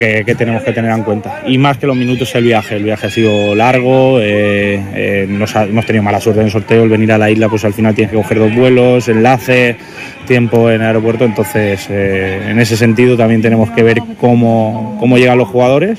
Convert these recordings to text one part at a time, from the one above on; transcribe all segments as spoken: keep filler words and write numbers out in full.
que, que tenemos que tener en cuenta. Y más que los minutos, el viaje. El viaje ha sido largo, eh, eh, nos ha, hemos tenido mala suerte en el sorteo. El venir a la isla, pues al final tienes que coger dos vuelos, enlace, tiempo en el aeropuerto. Entonces, eh, en ese sentido también tenemos que ver cómo, cómo llegan los jugadores.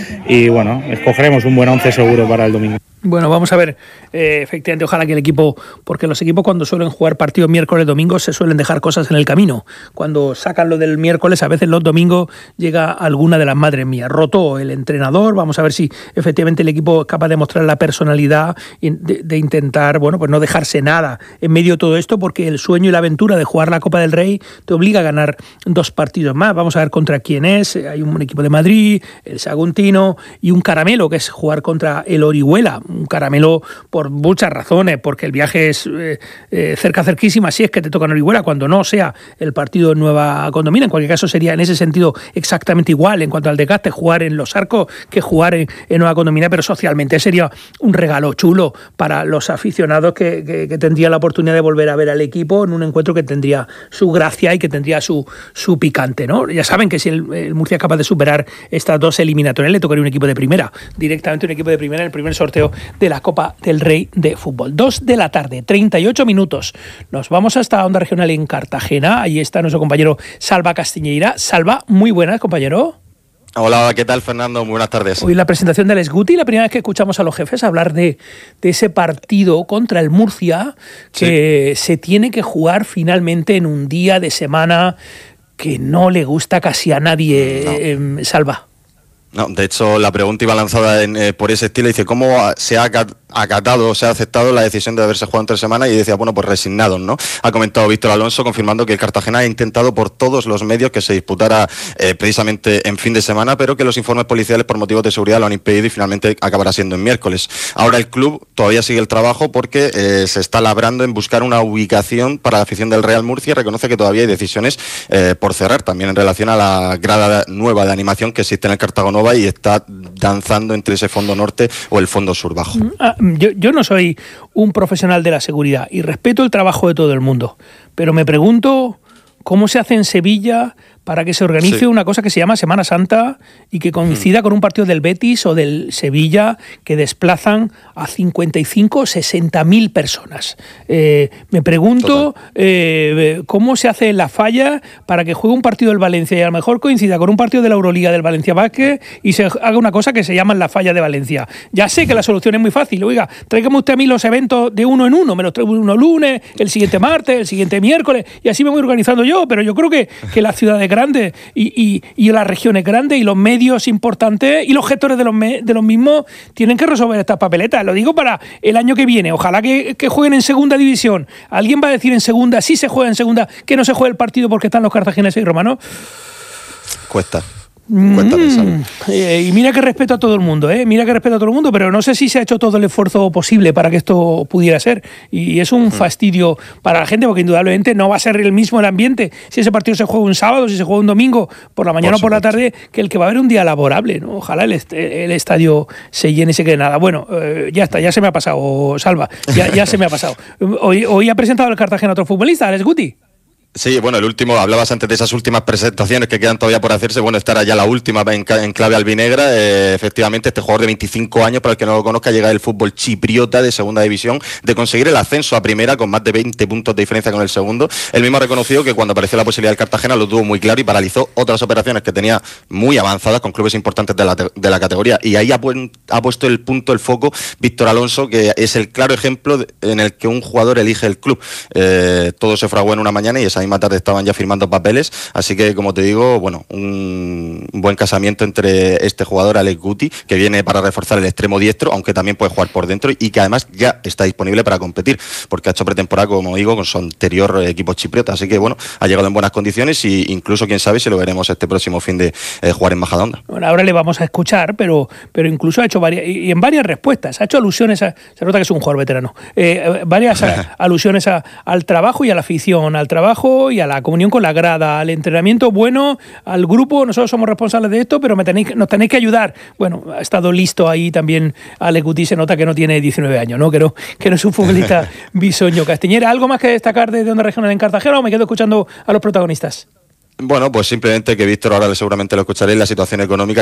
Y bueno, escogeremos un buen once seguro para el domingo. Bueno, vamos a ver, eh, efectivamente, ojalá que el equipo, porque los equipos cuando suelen jugar partidos miércoles, domingos, se suelen dejar cosas en el camino. Cuando sacan lo del miércoles, a veces los domingos llega alguna de las madres mías. Roto el entrenador, vamos a ver si efectivamente el equipo es capaz de mostrar la personalidad de, de intentar, bueno, pues no dejarse nada en medio de todo esto, porque el sueño y la aventura de jugar la Copa del Rey te obliga a ganar dos partidos más. Vamos a ver contra quién es. Hay un equipo de Madrid, el Saguntino y un caramelo, que es jugar contra el Orihuela. Un caramelo por muchas razones, porque el viaje es eh, eh, cerca, cerquísima, si es que te toca en Orihuela, cuando no sea el partido en Nueva Condomina. En cualquier caso sería en ese sentido exactamente igual en cuanto al desgaste jugar en Los Arcos que jugar en, en Nueva Condomina, pero socialmente sería un regalo chulo para los aficionados que, que, que tendrían la oportunidad de volver a ver al equipo en un encuentro que tendría su gracia y que tendría su, su picante, ¿no? Ya saben que si el, el Murcia es capaz de superar estas dos eliminatorias, le tocaría un equipo de primera, directamente un equipo de primera en el primer sorteo de la Copa del Rey de Fútbol. Dos de la tarde, treinta y ocho minutos. Nos vamos hasta Onda Regional en Cartagena. Ahí está nuestro compañero Salva Castiñeira. Salva, muy buenas, compañero. Hola, ¿qué tal, Fernando? Muy buenas tardes. Hoy la presentación de Alex Guti, la primera vez que escuchamos a los jefes hablar de, de ese partido contra el Murcia, que sí. se tiene que jugar finalmente en un día de semana que no le gusta casi a nadie, no. eh, Salva. No, de hecho, la pregunta iba lanzada en, eh, por ese estilo. Dice, ¿cómo se ha acatado o se ha aceptado la decisión de haberse jugado en tres semanas? Y decía, bueno, pues resignados, ¿no? Ha comentado Víctor Alonso, confirmando que el Cartagena ha intentado por todos los medios que se disputara eh, precisamente en fin de semana, pero que los informes policiales por motivos de seguridad lo han impedido y finalmente acabará siendo en miércoles. Ahora el club todavía sigue el trabajo porque eh, se está labrando en buscar una ubicación para la afición del Real Murcia y reconoce que todavía hay decisiones eh, por cerrar, también en relación a la grada nueva de animación que existe en el Cartagonova y está danzando entre ese fondo norte o el fondo sur bajo. Ah, yo, yo no soy un profesional de la seguridad y respeto el trabajo de todo el mundo, pero me pregunto cómo se hace en Sevilla para que se organice sí. una cosa que se llama Semana Santa y que coincida mm. con un partido del Betis o del Sevilla que desplazan a cincuenta y cinco o sesenta mil personas. Eh, me pregunto eh, cómo se hace en La Falla para que juegue un partido del Valencia y a lo mejor coincida con un partido de la Euroliga del Valencia Basket y se haga una cosa que se llama La Falla de Valencia. Ya sé que la solución es muy fácil. Oiga, tráigame usted a mí los eventos de uno en uno. Me los traigo uno lunes, el siguiente martes, el siguiente miércoles y así me voy organizando yo. Pero yo creo que, que la ciudad de grandes y, y, y las regiones grandes y los medios importantes y los gestores de los, me, de los mismos tienen que resolver estas papeletas. Lo digo para el año que viene. Ojalá que, que jueguen en segunda división. ¿Alguien va a decir en segunda, si se juega en segunda, que no se juegue el partido porque están los cartagineses y romanos? Cuesta. Mm, eh, y mira que respeto a todo el mundo, ¿eh? Mira que respeto a todo el mundo, pero no sé si se ha hecho todo el esfuerzo posible para que esto pudiera ser. Y es un mm. fastidio para la gente, porque indudablemente no va a ser el mismo el ambiente si ese partido se juega un sábado, si se juega un domingo, por la mañana por o por la tarde, que el que va a haber un día laborable, ¿no? Ojalá el, est- el estadio se llene y se quede nada. Bueno, eh, ya está, ya se me ha pasado, Salva, ya, ya se me ha pasado. Hoy, hoy ha presentado el Cartagena otro futbolista, Alex Guti. Sí, bueno, el último, hablabas antes de esas últimas presentaciones que quedan todavía por hacerse. Bueno, esta era ya la última en, en clave albinegra. Eh, efectivamente, este jugador de veinticinco años, para el que no lo conozca, llega del fútbol chipriota de segunda división, de conseguir el ascenso a primera con más de veinte puntos de diferencia con el segundo. Él mismo ha reconocido que cuando apareció la posibilidad del Cartagena lo tuvo muy claro y paralizó otras operaciones que tenía muy avanzadas con clubes importantes de la, de la categoría. Y ahí ha, pu- ha puesto el punto, el foco, Víctor Alonso, que es el claro ejemplo de, en el que un jugador elige el club. Eh, todo se fraguó en una mañana y esa misma tarde estaban ya firmando papeles, así que como te digo, bueno, un buen casamiento entre este jugador, Alex Guti, que viene para reforzar el extremo diestro, aunque también puede jugar por dentro y que además ya está disponible para competir, porque ha hecho pretemporada, como digo, con su anterior equipo chipriota, así que bueno, ha llegado en buenas condiciones y incluso, quién sabe, si lo veremos este próximo fin de eh, jugar en Majadahonda. Bueno, ahora le vamos a escuchar, pero, pero incluso ha hecho varias, y en varias respuestas, ha hecho alusiones a, se nota que es un jugador veterano, eh, varias a, alusiones a, al trabajo y a la afición, al trabajo y a la comunión con la grada, al entrenamiento bueno, al grupo. Nosotros somos responsables de esto, pero me tenéis, nos tenéis que ayudar. Bueno, ha estado listo ahí también Alex Guti, se nota que no tiene diecinueve años, ¿no? Que no, que no es un futbolista bisoño. Castiñera, ¿algo más que destacar de Onda Regional en Cartagena o me quedo escuchando a los protagonistas? Bueno, pues simplemente que Víctor, ahora seguramente lo escucharéis, la situación económica